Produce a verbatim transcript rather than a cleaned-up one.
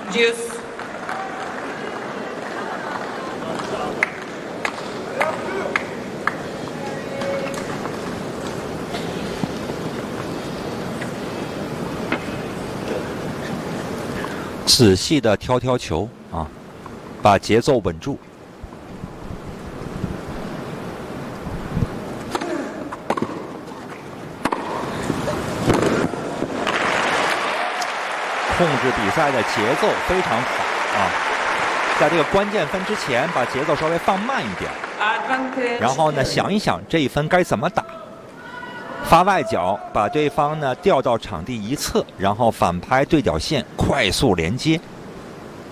Deuce. 仔细的挑挑球啊，把节奏稳住。控制比赛的节奏非常好啊，在这个关键分之前，把节奏稍微放慢一点，然后呢，想一想这一分该怎么打。发外脚，把对方呢调到场地一侧，然后反拍对角线，快速连接。